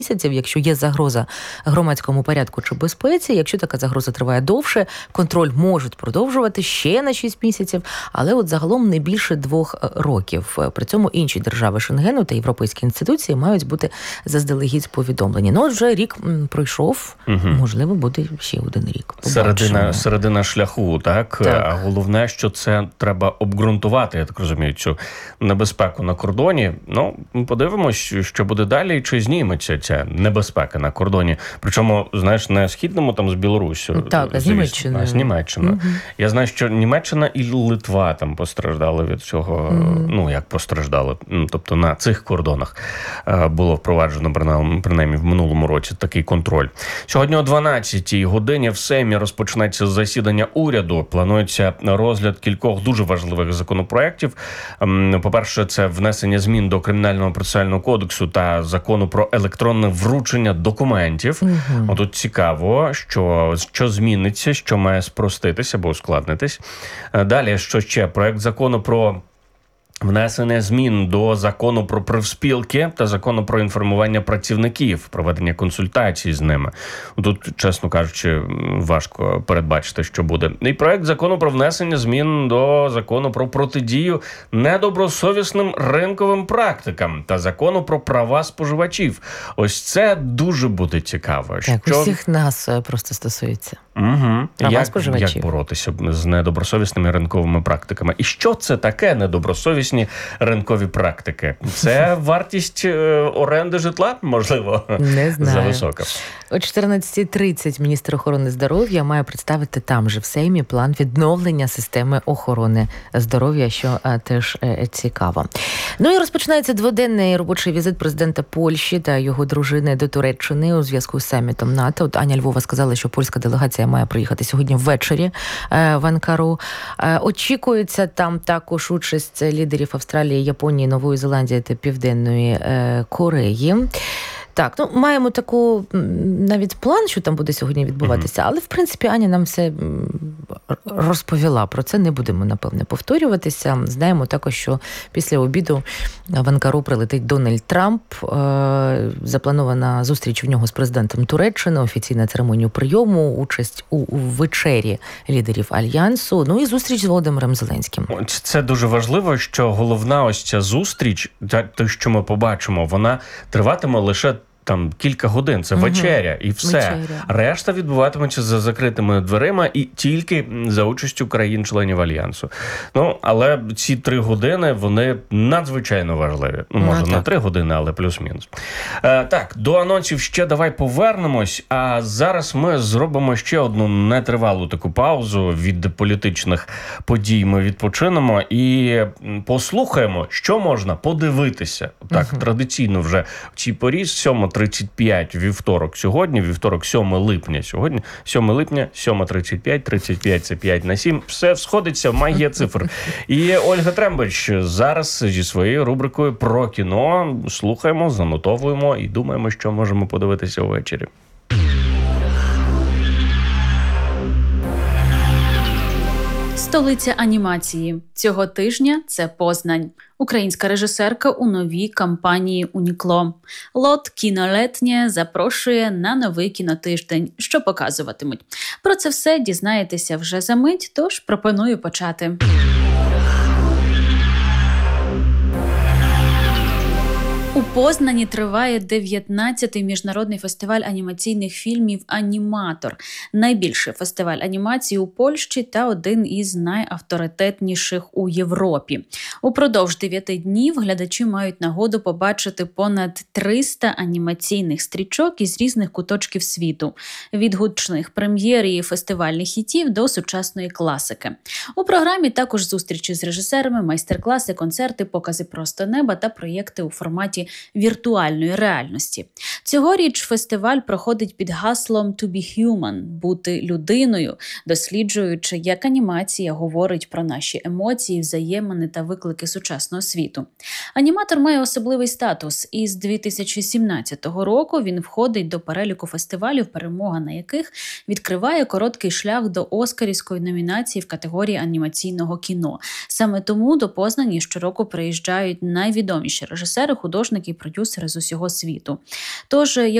місяців, якщо є загроза громадському порядку чи безпеці. Якщо така загроза триває довше, контроль можуть продовжувати ще на 6 місяців, але от загалом не більше 2 років. При цьому інші держави Шенгену та європейські інституції мають бути заздалегідь повідомлені. Ну, от вже рік пройшов, можливо, буде ще один рік. Середина шляху, так? А головне, що це треба обґрунтувати, я так розумію, цю небезпеку на кордоні. Ну, подивимось, що буде далі, чи зніметься ця небезпека на кордоні. Причому, знаєш, не східному там з Білоруссю. Так, а з Німеччиною. А з Німеччиною. Я знаю, що Німеччина і Литва там постраждали від цього, ну, як постраждали, тобто на цих кордонах було впроваджено, принаймні в минулому році, такий контроль. Сьогодні о 12-й годині в Сеймі розпочнеться засідання уряду. Планується розгляд кількох дуже важливих законопроєктів. По-перше, це внесення змін до Кримінального процесуального кодексу та закону про електронне вручення документів. Отут цікаво, що зміниться, що має спроститися або ускладнитись. Далі, що ще? Проект закону про внесення змін до закону про профспілки та закону про інформування працівників, проведення консультацій з ними. Тут, чесно кажучи, важко передбачити, що буде. І проект закону про внесення змін до закону про протидію недобросовісним ринковим практикам та закону про права споживачів. Ось це дуже буде цікаво. Так, усіх нас просто стосується. Як боротися з недобросовісними ринковими практиками? І що це таке недобросовісні ринкові практики? Це вартість оренди житла, можливо, не знаю. Зависока. О 14:30 міністр охорони здоров'я має представити там же в Сеймі план відновлення системи охорони здоров'я, що теж цікаво. Ну і розпочинається дводенний робочий візит президента Польщі та його дружини до Туреччини у зв'язку з самітом НАТО. От Аня Львова сказала, що польська делегація має приїхати сьогодні ввечері в Анкару. Очікується там також участь лідерів Австралії, Японії, Нової Зеландії та Південної Кореї. Так, ну, маємо таку навіть план, що там буде сьогодні відбуватися, але, в принципі, Аня нам все розповіла про це, не будемо, напевне, повторюватися. Знаємо також, що після обіду в Анкару прилетить Дональд Трамп, запланована зустріч в нього з президентом Туреччини, офіційна церемонія прийому, участь у вечері лідерів Альянсу, ну і зустріч з Володимиром Зеленським. Це дуже важливо, що головна ось ця зустріч, те, що ми побачимо, вона триватиме лише там кілька годин, це вечеря і все. Вечеря. Решта відбуватиметься за закритими дверима і тільки за участю країн-членів Альянсу. Ну, але ці 3 години, вони надзвичайно важливі. Ну, може, не 3 години, але плюс-мінус. Так, до анонсів ще давай повернемось, а зараз ми зробимо ще одну нетривалу таку паузу від політичних подій. Ми відпочинемо і послухаємо, що можна подивитися. Так, традиційно вже в цій порі, 7:35 вівторок сьогодні, вівторок 7 липня сьогодні, 7 липня, 7:35, 35 це 5 на 7, все сходиться, магія цифр. І Ольга Трембич зараз зі своєю рубрикою про кіно слухаємо, занотовуємо і думаємо, що можемо подивитися ввечері. Столиця анімації. Цього тижня це Познань. Українська режисерка у новій кампанії «Унікло». Лот «Кінолетнє» запрошує на новий кінотиждень, що показуватимуть. Про це все дізнаєтеся вже за мить, тож пропоную почати. У Познані триває 19-й міжнародний фестиваль анімаційних фільмів «Аніматор». Найбільший фестиваль анімації у Польщі та один із найавторитетніших у Європі. Упродовж 9 днів глядачі мають нагоду побачити понад 300 анімаційних стрічок із різних куточків світу. Від гучних прем'єр і фестивальних хітів до сучасної класики. У програмі також зустрічі з режисерами, майстер-класи, концерти, покази просто неба та проєкти у форматі віртуальної реальності. Цьогоріч фестиваль проходить під гаслом «To be human» – бути людиною, досліджуючи, як анімація говорить про наші емоції, взаємини та виклики сучасного світу. Аніматор має особливий статус. Із 2017 року він входить до переліку фестивалів, перемога на яких відкриває короткий шлях до оскарівської номінації в категорії анімаційного кіно. Саме тому до Познані щороку приїжджають найвідоміші режисери, художники, художники і продюсери з усього світу. Тож,